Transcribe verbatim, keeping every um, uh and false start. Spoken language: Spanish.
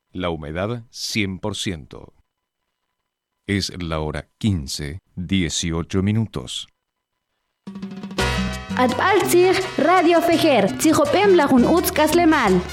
La humedad cien por ciento. Es la hora quince, dieciocho minutos. Atbaltzir Radio Fejer, Tzihopem Lajun Utzkas Lemal.